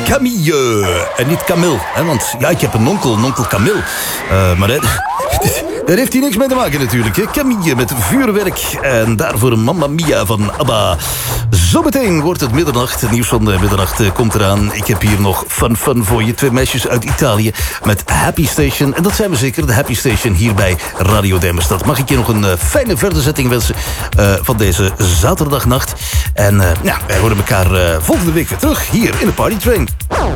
Camille. En niet Camille, hè, want ja, ik heb een onkel Camille. Maar daar heeft hij niks mee te maken natuurlijk. Hè. Camille met vuurwerk. En daarvoor een Mamma Mia van ABBA. Zometeen wordt het middernacht. Het nieuws van de middernacht komt eraan. Ik heb hier nog fun voor je. 2 meisjes uit Italië met Happy Station. En dat zijn we zeker, de Happy Station hier bij Radio Duimenstad. Mag ik je nog een fijne verderzetting wensen van deze zaterdagnacht. En wij horen elkaar volgende week weer terug hier in de Party Train.